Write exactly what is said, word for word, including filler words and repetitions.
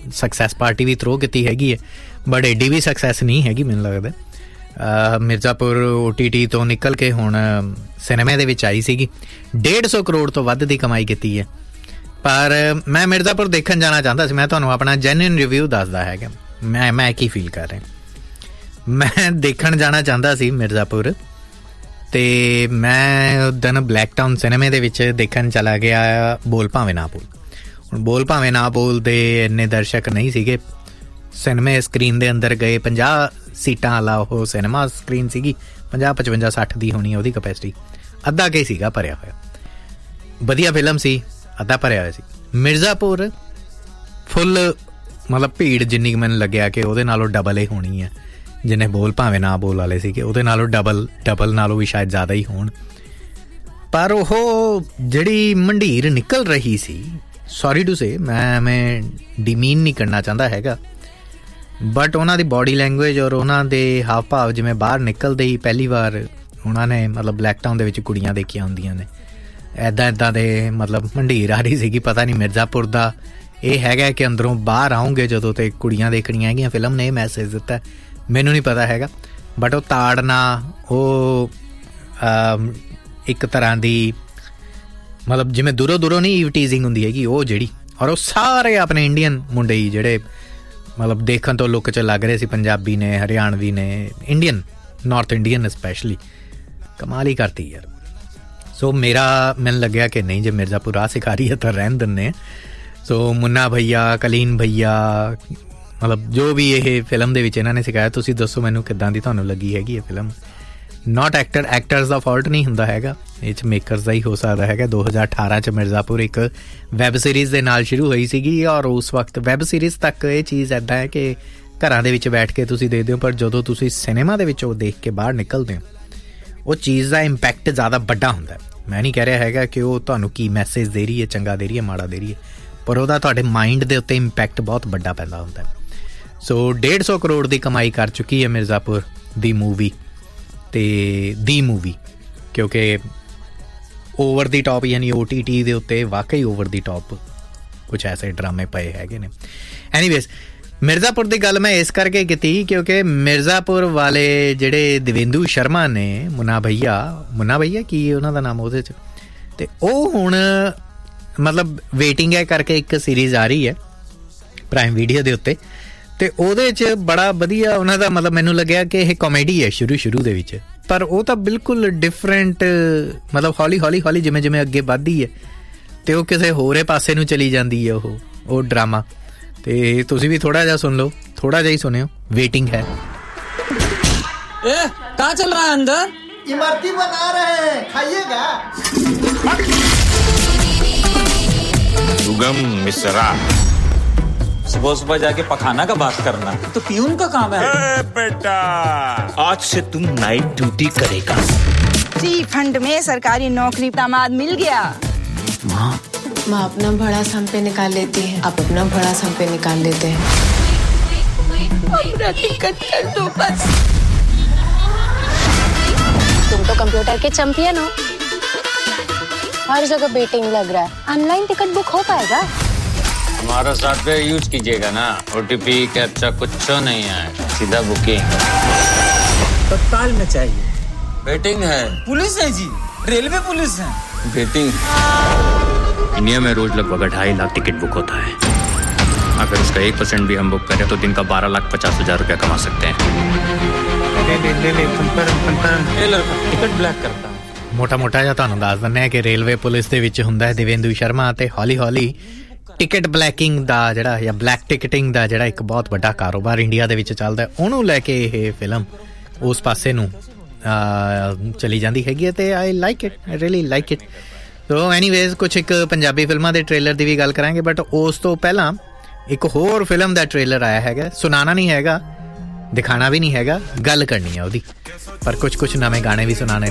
Success party ਵੀ throw ਕੀਤੀ ਹੈਗੀ ਹੈ, ਬਟ ਐਡੀ ਵੀ ਸਕਸੈਸ ਨਹੀਂ ਹੈਗੀ ਮੈਨੂੰ ਲੱਗਦਾ। ਮਿਰਜ਼ਾਪੁਰ ਓ ਟੀ ਟੀ ਤੋਂ ਨਿਕਲ ਕੇ ਹੁਣ ਸਿਨੇਮੇ ਦੇ ਵਿੱਚ ਆਈ ਸੀਗੀ, ਡੇਢ ਸੌ ਕਰੋੜ ਤੋਂ ਵੱਧ ਦੀ ਕਮਾਈ ਕੀਤੀ ਹੈ। ਪਰ ਮੈਂ ਮਿਰਜ਼ਾਪੁਰ ਦੇਖਣ ਜਾਣਾ ਚਾਹੁੰਦਾ ਸੀ। ਮੈਂ ਤੁਹਾਨੂੰ ਆਪਣਾ ਜੈਨੂਇਨ ਰਿਵਿਊ ਦੱਸਦਾ ਹੈਗਾ, ਮੈਂ ਮੈਂ ਕੀ ਫੀਲ ਕਰ ਰਿਹਾ। ਮੈਂ ਦੇਖਣ ਜਾਣਾ ਚਾਹੁੰਦਾ ਸੀ ਮਿਰਜ਼ਾਪੁਰ, ਅਤੇ ਮੈਂ ਉਸ ਦਿਨ ਬਲੈਕ ਟਾਊਨ ਸਿਨੇਮੇ ਦੇ ਵਿੱਚ ਦੇਖਣ ਚਲਾ ਗਿਆ ਬੋਲ ਭਾਵੇਂ ਨਾ ਬੋਲ। ਹੁਣ ਬੋਲ ਭਾਵੇਂ ਨਾ ਬੋਲ ਦੇ ਇੰਨੇ ਦਰਸ਼ਕ ਨਹੀਂ ਸੀਗੇ। ਸਿਨੇਮੇ ਸਕਰੀਨ ਦੇ ਅੰਦਰ ਗਏ, ਪੰਜਾਹ ਸੀਟਾਂ ਵਾਲਾ ਉਹ ਸਿਨੇਮਾ ਸਕਰੀਨ ਸੀਗੀ, ਪੰਜਾਹ ਪਚਵੰਜਾ ਸੱਠ ਦੀ ਹੋਣੀ ਉਹਦੀ ਕਪੈਸਿਟੀ, ਅੱਧਾ ਕੇ ਸੀਗਾ ਭਰਿਆ ਹੋਇਆ। ਵਧੀਆ ਫਿਲਮ ਸੀ, ਅੱਧਾ ਭਰਿਆ ਹੋਇਆ ਸੀ। ਮਿਰਜ਼ਾਪੁਰ ਫੁੱਲ ਮਤਲਬ ਭੀੜ ਜਿੰਨੀ ਕੁ ਮੈਨੂੰ ਲੱਗਿਆ ਕਿ ਉਹਦੇ ਨਾਲੋਂ ਡਬਲ ਹੀ ਹੋਣੀ ਹੈ। ਜਿੰਨੇ ਬੋਲ ਭਾਵੇਂ ਨਾ ਬੋਲ ਵਾਲੇ ਸੀਗੇ ਉਹਦੇ ਨਾਲੋਂ ਡਬਲ ਡਬਲ ਨਾਲੋਂ ਵੀ ਸ਼ਾਇਦ ਜ਼ਿਆਦਾ ਹੀ ਹੋਣ। ਪਰ ਉਹ ਜਿਹੜੀ ਮੰਡੀਰ ਨਿਕਲ ਰਹੀ ਸੀ, ਸੌਰੀ ਟੂ ਸੇ, ਮੈਂ ਮੈਂ ਡਿਮੀਨ ਨਹੀਂ ਕਰਨਾ ਚਾਹੁੰਦਾ ਹੈਗਾ, ਬਟ ਉਹਨਾਂ ਦੀ ਬੋਡੀ ਲੈਂਗੁਏਜ ਔਰ ਉਹਨਾਂ ਦੇ ਹਾਵ ਭਾਵ, ਜਿਵੇਂ ਬਾਹਰ ਨਿਕਲਦੇ ਹੀ ਪਹਿਲੀ ਵਾਰ ਉਹਨਾਂ ਨੇ ਮਤਲਬ ਬਲੈਕ ਟਾਊਨ ਦੇ ਵਿੱਚ ਕੁੜੀਆਂ ਦੇਖੀਆਂ ਹੁੰਦੀਆਂ ਨੇ, ਇੱਦਾਂ ਇੱਦਾਂ ਦੇ ਮਤਲਬ ਮੰਡੀਰ ਆ ਰਹੀ ਸੀਗੀ। ਪਤਾ ਨਹੀਂ ਮਿਰਜ਼ਾਪੁਰ ਦਾ ਇਹ ਹੈਗਾ ਕਿ ਅੰਦਰੋਂ ਬਾਹਰ ਆਉਂਗੇ ਜਦੋਂ ਤੇ ਕੁੜੀਆਂ ਦੇਖਣੀਆਂ ਹੈਗੀਆਂ, ਫਿਲਮ ਨੇ ਇਹ ਮੈਸੇਜ ਦਿੱਤਾ, ਮੈਨੂੰ ਨਹੀਂ ਪਤਾ ਹੈਗਾ। ਬਟ ਉਹ ਤਾੜਨਾ, ਉਹ ਇੱਕ ਤਰ੍ਹਾਂ ਦੀ ਮਤਲਬ ਜਿਵੇਂ ਦੂਰੋਂ ਦੂਰੋਂ ਨਹੀਂ ਈਵ ਟੀਜ਼ਿੰਗ ਹੁੰਦੀ ਹੈਗੀ ਉਹ ਜਿਹੜੀ, ਔਰ ਉਹ ਸਾਰੇ ਆਪਣੇ ਇੰਡੀਅਨ ਮੁੰਡੇ ਹੀ ਜਿਹੜੇ ਮਤਲਬ ਦੇਖਣ ਤੋਂ ਲੁੱਕ 'ਚ ਲੱਗ ਰਹੇ ਸੀ, ਪੰਜਾਬੀ ਨੇ, ਹਰਿਆਣਵੀ ਨੇ, ਇੰਡੀਅਨ, ਨਾਰਥ ਇੰਡੀਅਨ ਸਪੈਸ਼ਲੀ, ਕਮਾਲ ਹੀ ਕਰਤੀ ਯਾਰ। ਸੋ ਮੇਰਾ ਮੈਨੂੰ ਲੱਗਿਆ ਕਿ ਨਹੀਂ, ਜੇ ਮਿਰਜ਼ਾਪੁਰ ਆ ਸਿਖਾਰੀ ਹੈ ਤਾਂ ਰਹਿਣ ਦਿੰਦੇ। ਸੋ ਮੁੰਨਾ ਭਈਆ, ਕਲੀਨ ਭਈਆ, ਮਤਲਬ ਜੋ ਵੀ ਇਹ ਫਿਲਮ ਦੇ ਵਿੱਚ ਇਹਨਾਂ ਨੇ ਸਿਖਾਇਆ, ਤੁਸੀਂ ਦੱਸੋ ਮੈਨੂੰ ਕਿੱਦਾਂ ਦੀ ਤੁਹਾਨੂੰ ਲੱਗੀ ਹੈਗੀ ਇਹ ਫਿਲਮ। ਨਾਟ ਐਕਟਰ ਐਕਟਰਸ ਦਾ ਫਾਲਟ ਨਹੀਂ ਹੁੰਦਾ ਹੈਗਾ, ਇਹ 'ਚ ਮੇਕਰਸ ਦਾ ਹੀ ਹੋ ਸਕਦਾ ਹੈਗਾ। ਦੋ ਹਜ਼ਾਰ ਅਠਾਰਾਂ 'ਚ ਮਿਰਜ਼ਾਪੁਰ ਇੱਕ ਵੈੱਬ ਸੀਰੀਜ਼ ਦੇ ਨਾਲ ਸ਼ੁਰੂ ਹੋਈ ਸੀਗੀ, ਔਰ ਉਸ ਵਕਤ ਵੈੱਬ ਸੀਰੀਜ਼ ਤੱਕ ਇਹ ਚੀਜ਼ ਇੱਦਾਂ ਹੈ ਕਿ ਘਰਾਂ ਦੇ ਵਿੱਚ ਬੈਠ ਕੇ ਤੁਸੀਂ ਦੇਖਦੇ ਹੋ, ਪਰ ਜਦੋਂ ਤੁਸੀਂ ਸਿਨੇਮਾ ਦੇ ਵਿੱਚ ਉਹ ਦੇਖ ਕੇ ਬਾਹਰ ਨਿਕਲਦੇ ਹੋ, ਉਹ ਚੀਜ਼ ਦਾ ਇੰਪੈਕਟ ਜ਼ਿਆਦਾ ਵੱਡਾ ਹੁੰਦਾ। ਮੈਂ ਨਹੀਂ ਕਹਿ ਰਿਹਾ ਹੈਗਾ ਕਿ ਉਹ ਤੁਹਾਨੂੰ ਕੀ ਮੈਸੇਜ ਦੇ ਰਹੀ ਹੈ, ਚੰਗਾ ਦੇ ਰਹੀ ਹੈ, ਮਾੜਾ ਦੇ ਰਹੀ ਹੈ, ਪਰ ਉਹਦਾ ਤੁਹਾਡੇ ਮਾਈਂਡ ਦੇ ਉੱਤੇ ਇੰਪੈਕਟ ਬਹੁਤ ਵੱਡਾ ਪੈਂਦਾ ਹੁੰਦਾ। ਸੋ ਡੇਢ ਸੌ ਕਰੋੜ ਦੀ ਕਮਾਈ ਕਰ ਚੁੱਕੀ ਹੈ ਮਿਰਜ਼ਾਪੁਰ ਦੀ ਮੂਵੀ, ਅਤੇ ਦੀ ਮੂਵੀ, ਕਿਉਂਕਿ ਓਵਰ ਦੀ ਟੋਪ ਯਾਨੀ ਓ ਟੀ ਟੀ ਦੇ ਉੱਤੇ ਵਾਕਈ ਓਵਰ ਦੀ ਟੋਪ ਕੁਛ ਐਸੇ ਡਰਾਮੇ ਪਏ ਹੈਗੇ ਨੇ। ਐਨੀਵੇਜ਼, ਮਿਰਜ਼ਾਪੁਰ ਦੀ ਗੱਲ ਮੈਂ ਇਸ ਕਰਕੇ ਕੀਤੀ ਕਿਉਂਕਿ ਮਿਰਜ਼ਾਪੁਰ ਵਾਲੇ ਜਿਹੜੇ ਦੇਵੇਂਦੂ ਸ਼ਰਮਾ ਨੇ, ਮੁੰਨਾ ਭਈਆ, ਮੁੰਨਾ ਭਈਆ ਕੀ ਉਹਨਾਂ ਦਾ ਨਾਮ ਉਹਦੇ 'ਚ, ਅਤੇ ਉਹ ਹੁਣ ਮਤਲਬ ਵੇਟਿੰਗ ਹੈ ਕਰਕੇ ਇੱਕ ਸੀਰੀਜ਼ ਆ ਰਹੀ ਹੈ ਪ੍ਰਾਈਮ ਵੀਡੀਓ ਦੇ ਉੱਤੇ, ਅਤੇ ਉਹਦੇ 'ਚ ਬੜਾ ਵਧੀਆ ਉਹਨਾਂ ਦਾ ਮਤਲਬ ਮੈਨੂੰ ਲੱਗਿਆ ਕਿ ਇਹ ਕਾਮੇਡੀ ਹੈ ਸ਼ੁਰੂ ਸ਼ੁਰੂ ਦੇ ਵਿੱਚ, ਪਰ ਉਹ ਤਾਂ ਬਿਲਕੁਲ ਡਿਫਰੈਂਟ, ਮਤਲਬ ਹੌਲੀ ਹੌਲੀ ਹੌਲੀ ਜਿਵੇਂ ਜਿਵੇਂ ਅੱਗੇ ਵੱਧਦੀ ਹੈ ਅਤੇ ਉਹ ਕਿਸੇ ਹੋਰੇ ਪਾਸੇ ਨੂੰ ਚਲੀ ਜਾਂਦੀ ਹੈ ਉਹ ਉਹ ਡਰਾਮਾ। ਅਤੇ ਤੁਸੀਂ ਵੀ ਥੋੜ੍ਹਾ ਜਿਹਾ ਸੁਣ ਲਓ, ਥੋੜ੍ਹਾ ਜਿਹਾ ਹੀ ਸੁਣਿਓ, ਵੇਟਿੰਗ ਹੈ। कहाँ चल रहा है अंदर? इमरती बना रहे हैं, खाइएगा। सुगम मिश्रा, सुबह सुबह जाके पखाना का बात करना तो पियून का काम है। ए बेटा, आज से तुम नाइट ड्यूटी करेगा। जी फंड में सरकारी नौकरी दामाद मिल गया। माँ माँ अपना भड़ा हम पे निकाल लेती है, आप अपना भड़ा हम पे निकाल लेते हैं। अपना टिकट कर दो बस। तुम तो कंप्यूटर के चैंपियन हो, हर जगह बेटिंग लग रहा है, ऑनलाइन टिकट बुक हो पाएगा? हमारा सॉफ्टवेयर यूज कीजिएगा ना, ओटीपी कैप्चा कुछ नहीं है, सीधा बुकिंग। तत्काल में चाहिए। बेटिंग है, पुलिस है जी, रेलवे पुलिस है। बेटिंग इंडिया में रोज लगभग ढाई लाख टिकट बुक होता है, अगर उसका एक परसेंट भी हम बुक करें तो दिन का बारह लाख पचास हजार रुपया कमा सकते हैं। टिकट ब्लैक करता है। ਮੋਟਾ ਮੋਟਾ ਜਿਹਾ ਤੁਹਾਨੂੰ ਦੱਸ ਦਿੰਦੇ ਹਾਂ ਕਿ ਰੇਲਵੇ ਪੁਲਿਸ ਦੇ ਵਿੱਚ ਹੁੰਦਾ ਹੈ ਦੇਵੇਂਦੂ ਸ਼ਰਮਾ, ਅਤੇ ਹੌਲੀ ਹੌਲੀ ਟਿਕਟ ਬਲੈਕਿੰਗ ਦਾ ਜਿਹੜਾ ਜਾਂ ਬਲੈਕ ਟਿਕਟਿੰਗ ਦਾ ਜਿਹੜਾ ਇੱਕ ਬਹੁਤ ਵੱਡਾ ਕਾਰੋਬਾਰ ਇੰਡੀਆ ਦੇ ਵਿੱਚ ਚੱਲਦਾ, ਉਹਨੂੰ ਲੈ ਕੇ ਇਹ ਫਿਲਮ ਉਸ ਪਾਸੇ ਨੂੰ ਚਲੀ ਜਾਂਦੀ ਹੈਗੀ ਹੈ, ਅਤੇ I like it, I really like it. So anyways, ਕੁਛ ਇੱਕ ਪੰਜਾਬੀ ਫਿਲਮਾਂ ਦੇ ਟ੍ਰੇਲਰ ਦੀ ਵੀ ਗੱਲ ਕਰਾਂਗੇ, ਬਟ ਉਸ ਤੋਂ ਪਹਿਲਾਂ ਇੱਕ ਹੋਰ ਫਿਲਮ ਦਾ ਟ੍ਰੇਲਰ ਆਇਆ ਹੈਗਾ। ਸੁਣਾਉਣਾ ਨਹੀਂ ਹੈਗਾ, ਦਿਖਾਣਾ ਵੀ ਨਹੀਂ ਹੈਗਾ, ਗੱਲ ਕਰਨੀ ਹੈ ਉਹਦੀ, ਪਰ ਕੁਛ ਕੁਛ ਨਵੇਂ ਗਾਣੇ ਵੀ ਸੁਣਾਣੇ